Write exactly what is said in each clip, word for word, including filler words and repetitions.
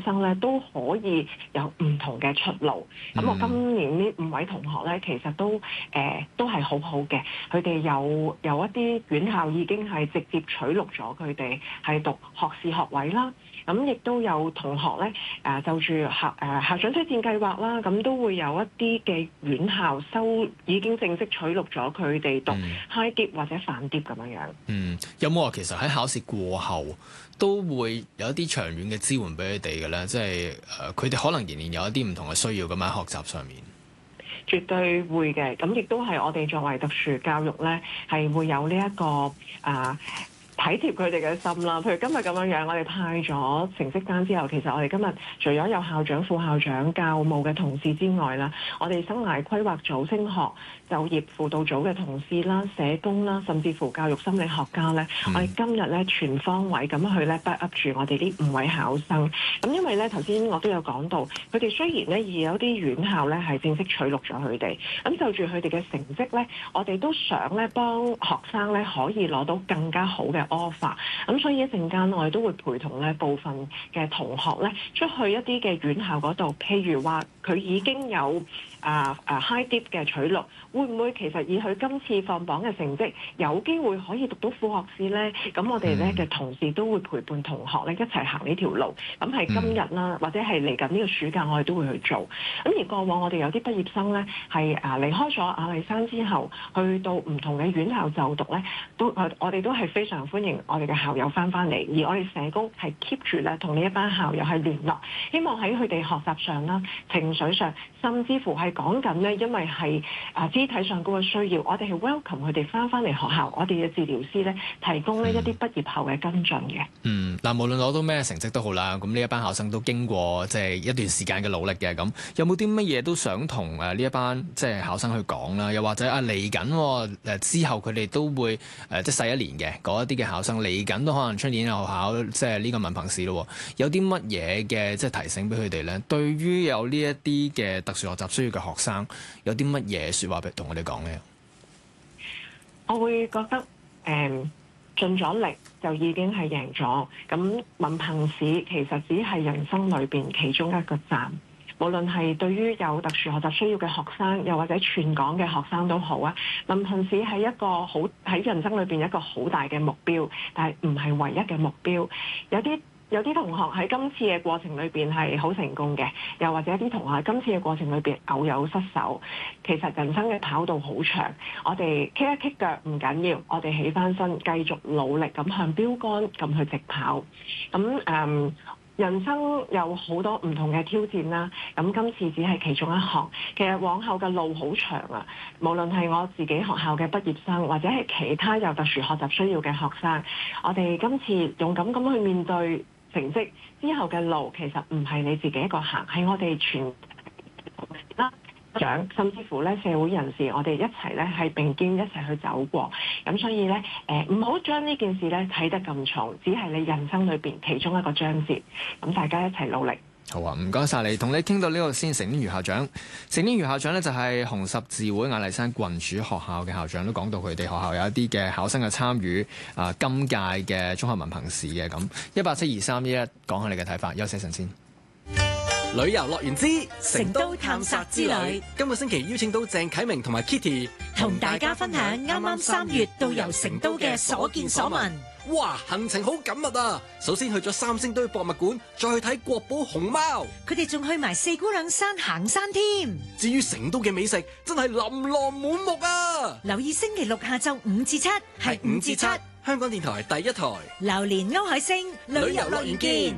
生咧都可以有唔同嘅出路。咁、嗯、我今年呢五位同學咧，其實都誒、呃、都係好好嘅，佢哋有有一啲院校已經係直接取錄咗佢哋係讀學士學位啦。咁亦都有同學咧，誒、呃、就住校誒、呃、校長推薦計劃啦，咁都會有一啲嘅院校收已經正式取錄咗佢哋讀 high dip 或者泛 dip 咁樣樣。 嗯，有冇話其實喺考試過後都會有一啲長遠嘅支援俾佢哋嘅咧？即係誒，佢哋可能仍然有一啲唔同嘅需要咁喺學習上面。 絕對會嘅，咁亦都係我哋作為特殊教育咧，係會有呢、這、一個啊。呃體貼佢哋嘅心啦，譬如今日咁樣樣，我哋派咗成績單之後，其實我哋今日除咗有校長、副校長、教務嘅同事之外啦，我哋生涯規劃組、升學就業輔導組嘅同事啦、社工啦，甚至乎教育心理學家咧，嗯、我哋今日咧全方位咁去咧 back up 住我哋呢五位考生。咁因為咧頭先我都有講到，佢哋雖然咧已有啲院校咧係正式取錄咗佢哋，咁就住佢哋嘅成績咧，我哋都想咧幫學生咧可以攞到更加好嘅offer，咁所以一陣間我哋都會陪同咧部分嘅同學咧出去一啲嘅院校嗰度，譬如話佢已經有啊啊 high dip 嘅取錄，會唔會其實以佢今次放榜嘅成績有機會可以讀到副學士咧？咁我哋咧嘅同事都會陪伴同學咧一齊行呢條路。咁係今日啦，或者係嚟緊呢個暑假，我哋都會去做。咁而過往我哋有啲畢業生咧係啊離開咗亞麗山之後，去到唔同嘅院校就讀咧，都我哋都係非常歡迎我哋嘅校友翻翻嚟，而我哋社工係 keep 住咧同呢一班校友係聯絡，希望喺佢哋學習上啦、情緒上，甚至乎係講緊咧，因為係啊肢體上高嘅需要，我哋係 welcome 佢哋翻翻嚟學校，我哋嘅治療師咧提供呢一啲畢業後嘅跟進嘅。 嗯，嗱，無論攞到咩成績都好啦，咁呢一班考生都經過即係一段時間嘅努力嘅，咁有冇啲乜嘢都想同誒呢一班即係考生去講啦？又或者啊嚟緊誒之後佢哋都會誒、呃、即係細一年嘅嗰一啲嘅考生嚟緊都可能出年又考即係呢個文憑試咯，有啲乜嘢嘅即係提醒俾佢哋咧？對於有呢一啲嘅特殊學習需要嘅學生，有啲乜嘢説話俾同我哋講咧？ 我會覺得誒、嗯、盡咗力就已經係贏咗。咁文憑試其實只係人生裏邊其中一個站。無論係對於有特殊學習需要嘅學生，又或者全港嘅學生都好啊，文憑試係一個好喺人生裏邊一個好大嘅目標，但係唔係唯一嘅目標。有啲有啲同學喺今次嘅過程裏邊係好成功嘅，又或者一啲同學喺今次嘅過程裏邊偶有失手。其實人生嘅跑道好長，我哋棘一棘腳唔緊要，我哋起翻身，繼續努力咁向標杆咁去直跑。咁誒。嗯人生有好多唔同嘅挑戰啦，咁今次只係其中一項。其實往後嘅路好長啊，無論係我自己學校嘅畢業生，或者係其他有特殊學習需要嘅學生，我哋今次勇敢咁去面對成績之後嘅路，其實唔係你自己一個行，係我哋全啦。長甚至乎咧社會人士，我哋一齊咧係並肩一齊去走過，咁所以咧誒唔好將呢件事咧睇得咁重，只係你人生裏邊其中一個章節，咁大家一齊努力。 好啊，唔該晒你，同你傾到呢個先。成年余校長，成年余校長咧就係紅十字會亞麗山郡主學校嘅校長，都講到佢哋學校有一啲嘅考生嘅參與啊，今屆嘅中學文憑試嘅咁。一八七二三一一，講下你嘅睇法，休息陣先。 旅遊樂園之成都探索之旅， 今個星期邀請到鄭啟明同埋 Kitty 同大家分享啱啱三月到遊成都嘅所見所聞。 哇，行程好緊密啊！首先去咗三星堆博物館，再去睇國寶熊貓， 佢哋仲去埋四姑娘山行山添。 至於成都嘅美食，真係琳琅滿目啊！ 留意星期六下晝五至七，係五至七， 香港電台第一台， 榴蓮歐海星旅遊樂園見。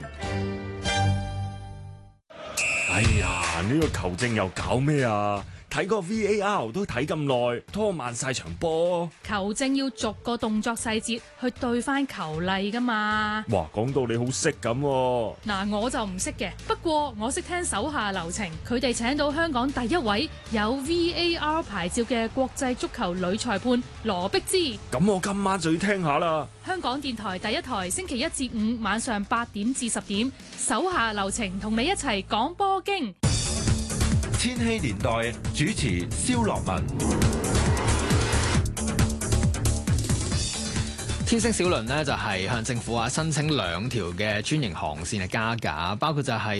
哎呀，呢個球證又搞咩啊？睇個 V A R 都睇咁耐，拖慢晒場波。 球證要逐個動作細節去對翻球例噶嘛。 哇，講到你好識咁。 嗱，我就唔識嘅，不過我識聽手下留情。佢哋請到香港第一位有 V A R 牌照嘅國際足球女裁判羅碧芝。 咁我今晚就要聽下啦。 香港電台第一台星期一至五晚上八點至十點，手下留情同你一齊講波經。 千禧年代主持蕭樂文。 天星小輪呢就係向政府啊申請兩條嘅專營航線嘅加價，包括就係